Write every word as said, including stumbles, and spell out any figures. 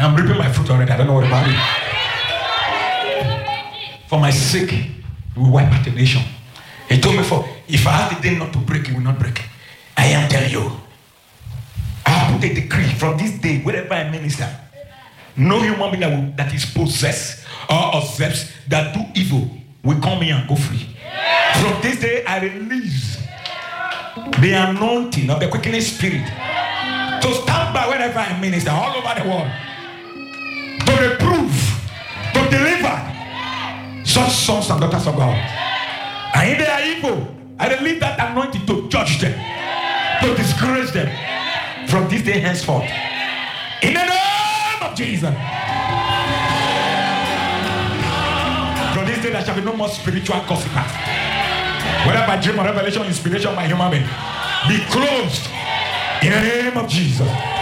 I'm reaping my fruit already. I don't know what about it. For my sake, we will wipe out the nation. He told me, for if I have the day not to break, it will not break. I am telling you. I put a decree from this day, wherever I minister, no human being that, will, that is possessed or obsessed that do evil will come here and go free. From this day, I release the anointing of the quickening spirit to stand by wherever I minister, all over the world, to reprove, to deliver such sons and daughters of God. And if they are evil, I release that anointing to judge them, to discourage them from this day henceforth. In the name of Jesus. From this day there shall be no more spiritual gossipers. Whether by dream or revelation, inspiration by human being, be closed in the name of Jesus.